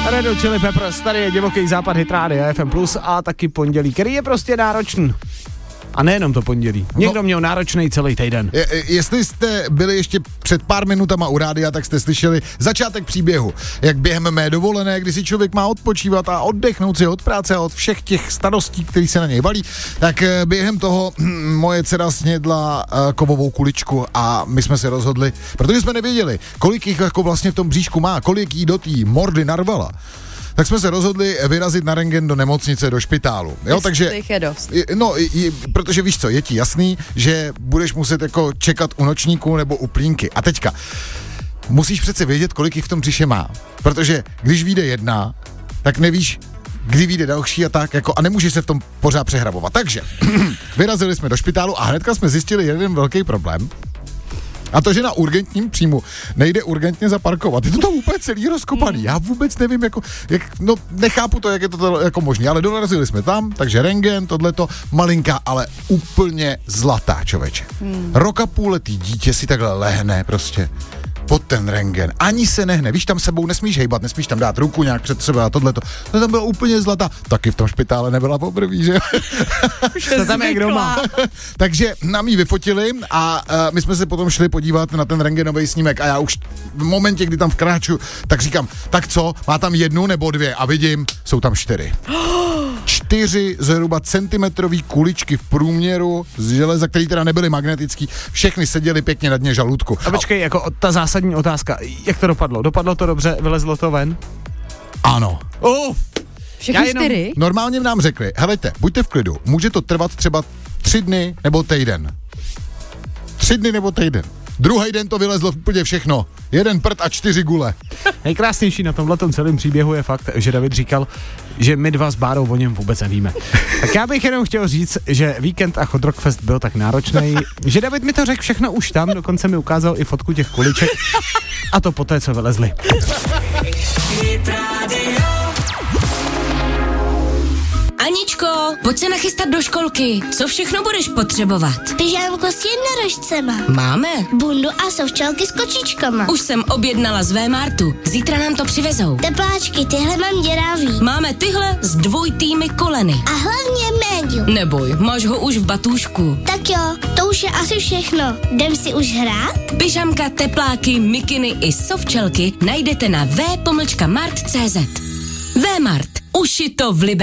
Red Hot Chili Peppers, tady je divoký západ Hit Rádia FM Plus a taky pondělí, který je prostě náročný. A nejenom to pondělí. Někdo měl náročný celý týden. Jestli jste byli ještě před pár minutama u rádia, tak jste slyšeli začátek příběhu. Jak během mé dovolené, kdy si člověk má odpočívat a oddechnout si od práce a od všech těch starostí, které se na něj valí, tak během toho moje dcera snědla kovovou kuličku a my jsme se rozhodli, protože jsme nevěděli, kolik jich jako vlastně v tom bříšku má, kolik jí do té mordy narvala. Tak jsme se rozhodli vyrazit na rentgen do nemocnice, do špitálu. Jo, takže je dost. No, protože víš co, je ti jasný, že budeš muset jako čekat u nočníku nebo u plínky. A teďka, musíš přece vědět, kolik jich v tom břiše má. Protože když vyjde jedna, tak nevíš, kdy vyjde další a tak, jako, a nemůžeš se v tom pořád přehrabovat. Takže vyrazili jsme do špitálu a hnedka jsme zjistili jeden velký problém. A to, že na urgentním příjmu nejde urgentně zaparkovat. Je to tam úplně celý rozkopaný. Já vůbec nevím, nechápu to, jak je to jako možné, ale dorazili jsme tam, takže rentgen, tohleto, malinká, ale úplně zlatá, člověče. Rok a půlletý dítě si takhle lehne prostě pod ten rentgen. Ani se nehne. Víš, tam sebou nesmíš hejbat, nesmíš tam dát ruku nějak před sebe a tohleto. To tam byla úplně zlatá. Taky v tom špitále nebyla poprvé, že? To tam jak doma. Takže nám ji vyfotili a my jsme se potom šli podívat na ten rentgenový snímek a já už v momentě, kdy tam vkráču, tak říkám, tak co, má tam 1 nebo 2 a vidím, jsou tam 4. 4 zhruba centimetrový kuličky v průměru z železa, které teda nebyly magnetický, všechny seděly pěkně na dně žaludku. A počkej, jako ta zásadní otázka, jak to dopadlo? Dopadlo to dobře, vylezlo to ven? Ano. Všechny 4? Normálně nám řekli, helejte, buďte v klidu, může to trvat třeba 3 dny nebo týden. 3 dny nebo týden. Druhý den to vylezlo úplně všechno. 1 prd a 4 gule. Nejkrásnější na tomhletom celém příběhu je fakt, že David říkal, že my dva s Bárou o něm vůbec nevíme. Tak já bych jenom chtěl říct, že víkend a Hot Rock Fest byl tak náročný, že David mi to řekl všechno už tam, dokonce mi ukázal i fotku těch kuliček a to poté, co vylezli. Aničko, pojď se nachystat do školky. Co všechno budeš potřebovat? Pyžámko s jednorožcema. Máme. Bundu a sovčalky s kočičkama. Už jsem objednala z Vmartu. Zítra nám to přivezou. Tepláčky, tyhle mám děravý. Máme tyhle s dvojitými koleny. A hlavně médium. Neboj, máš ho už v batůžku. Tak jo, to už je asi všechno. Jdem si už hrát? Pyžamka, tepláky, mikiny i sovčelky najdete na v.mart.cz. Vmart. Uši to v libe.